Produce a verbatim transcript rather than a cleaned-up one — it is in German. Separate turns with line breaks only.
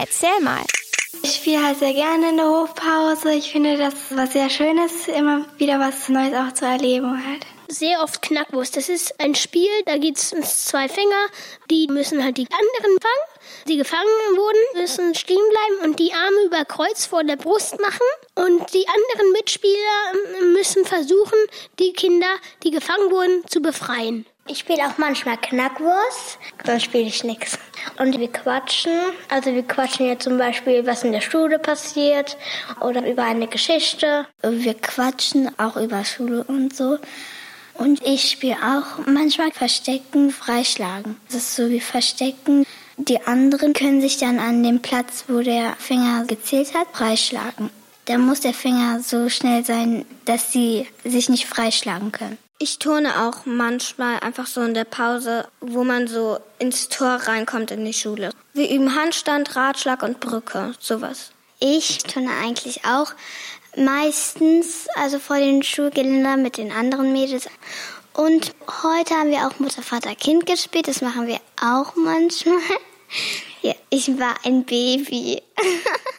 Erzähl mal.
Ich spiele halt sehr gerne in der Hofpause. Ich finde das was sehr Schönes, immer wieder was Neues auch zu erleben halt.
Sehr oft Knackwurst. Das ist ein Spiel, da geht es um zwei Fänger, die müssen halt die anderen fangen. Die gefangen wurden, müssen stehen bleiben und die Arme über Kreuz vor der Brust machen. Und die anderen Mitspieler müssen versuchen, die Kinder, die gefangen wurden, zu befreien.
Ich spiele auch manchmal Knackwurst, dann spiele ich nichts. Und wir quatschen, also wir quatschen jetzt zum Beispiel, was in der Schule passiert oder über eine Geschichte.
Wir quatschen auch über Schule und so. Und ich spiele auch manchmal Verstecken, Freischlagen. Das ist so wie Verstecken. Die anderen können sich dann an dem Platz, wo der Finger gezählt hat, freischlagen. Da muss der Finger so schnell sein, dass sie sich nicht freischlagen können.
Ich turne auch manchmal einfach so in der Pause, wo man so ins Tor reinkommt in die Schule. Wir üben Handstand, Ratschlag und Brücke, sowas.
Ich turne eigentlich auch meistens, also vor den Schulgeländer mit den anderen Mädels. Und heute haben wir auch Mutter, Vater, Kind gespielt. Das machen wir auch manchmal. Ja, ich war ein Baby.